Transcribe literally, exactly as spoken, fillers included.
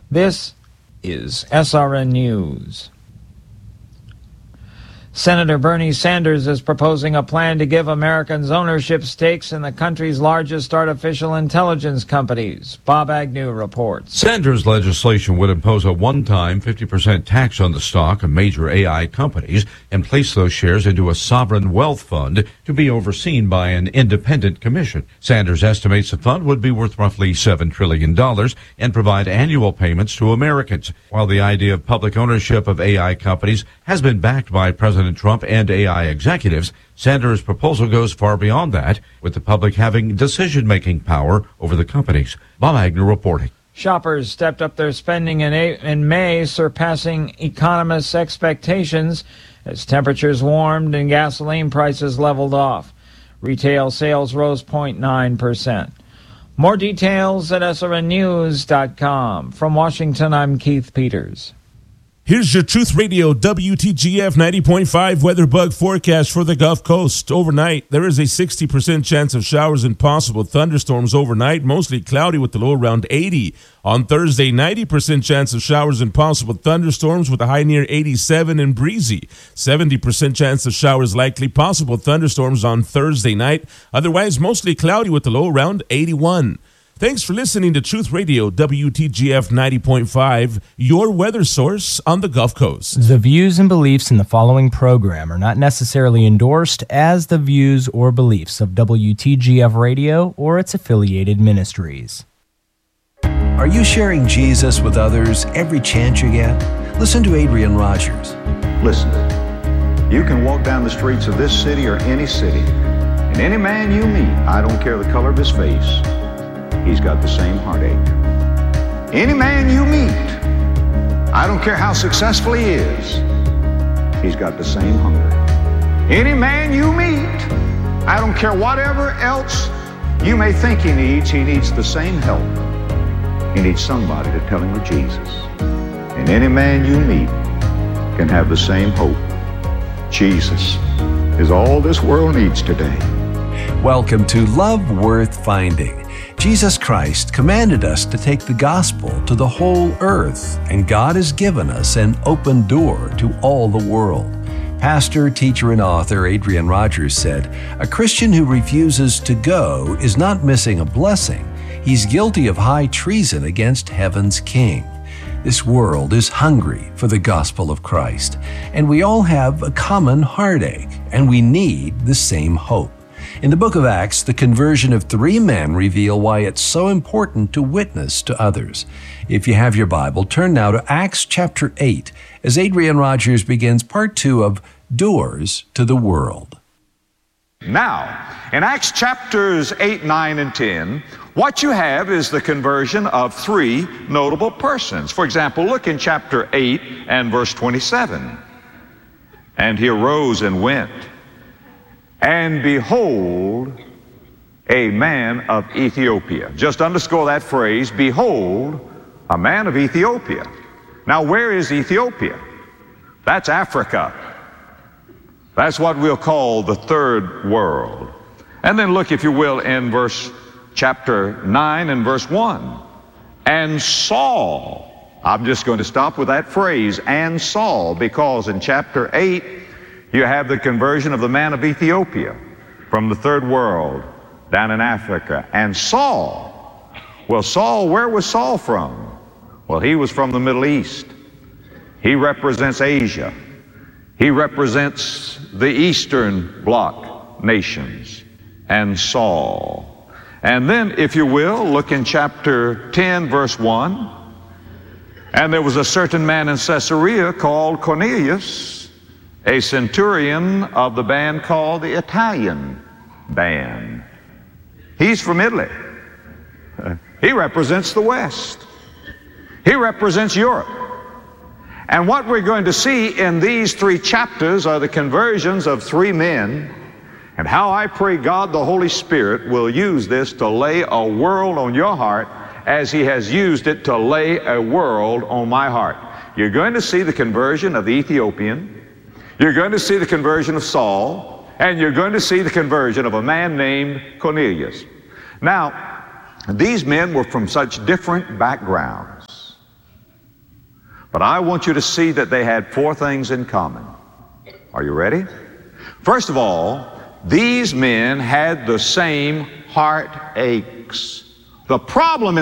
This is S R N News. Senator Bernie Sanders is proposing a plan to give Americans ownership stakes in the country's largest artificial intelligence companies. Bob Agnew reports. Sanders' legislation would impose a one-time fifty percent tax on the stock of major A I companies and place those shares into a sovereign wealth fund to be overseen by an independent commission. Sanders estimates the fund would be worth roughly seven trillion dollars and provide annual payments to Americans. While the idea of public ownership of A I companies has been backed by President Trump and A I executives, Sanders' proposal goes far beyond that, with the public having decision-making power over the companies. Bob Agnew reporting. Shoppers stepped up their spending in, in May, surpassing economists' expectations as temperatures warmed and gasoline prices leveled off. Retail sales rose zero point nine percent. More details at S R N news dot com. From Washington, I'm Keith Peters. Here's your Truth Radio W T G F ninety point five weather bug forecast for the Gulf Coast. Overnight, there is a sixty percent chance of showers and possible thunderstorms overnight, mostly cloudy with the low around eighty. On Thursday, ninety percent chance of showers and possible thunderstorms with a high near eighty-seven and breezy. seventy percent chance of showers likely, possible thunderstorms on Thursday night. Otherwise, mostly cloudy with the low around eighty-one. Thanks for listening to Truth Radio W T G F ninety point five, your weather source on the Gulf Coast. The views and beliefs in the following program are not necessarily endorsed as the views or beliefs of W T G F Radio or its affiliated ministries. Are you sharing Jesus with others every chance you get? Listen to Adrian Rogers. Listen, you can walk down the streets of this city or any city, and any man you meet, I don't care the color of his face, he's got the same heartache. Any man you meet, I don't care how successful he is, he's got the same hunger. Any man you meet, I don't care whatever else you may think he needs, he needs the same help. He needs somebody to tell him of Jesus. And any man you meet can have the same hope. Jesus is all this world needs today. Welcome to Love Worth Finding. Jesus Christ commanded us to take the gospel to the whole earth, and God has given us an open door to all the world. Pastor, teacher, and author Adrian Rogers said, "A Christian who refuses to go is not missing a blessing. He's guilty of high treason against heaven's King." This world is hungry for the gospel of Christ, and we all have a common heartache, and we need the same hope. In the book of Acts, the conversion of three men reveal why it's so important to witness to others. If you have your Bible, turn now to Acts chapter eight, as Adrian Rogers begins part two of Doors to the World. Now, in Acts chapters eight, nine, and ten, what you have is the conversion of three notable persons. For example, look in chapter eight and verse twenty-seven. And he arose and went, and behold, a man of Ethiopia. Just underscore that phrase, behold, a man of Ethiopia. Now, where is Ethiopia? That's Africa. That's what we'll call the third world. And then look, if you will, in verse chapter nine and verse one. And Saul, I'm just going to stop with that phrase, and Saul, because in chapter eight, you have the conversion of the man of Ethiopia from the third world down in Africa. And Saul, well, Saul, where was Saul from? Well, he was from the Middle East. He represents Asia. He represents the Eastern Bloc nations. And Saul. And then, if you will, look in chapter ten, verse one. And there was a certain man in Caesarea called Cornelius, a centurion of the band called the Italian band. He's from Italy. He represents the West. He represents Europe. And what we're going to see in these three chapters are the conversions of three men, and how I pray God the Holy Spirit will use this to lay a world on your heart as He has used it to lay a world on my heart. You're going to see the conversion of the Ethiopian. You're going to see the conversion of Saul, and you're going to see the conversion of a man named Cornelius. Now, these men were from such different backgrounds. But I want you to see that they had four things in common. Are you ready? First of all, these men had the same heartaches. The problem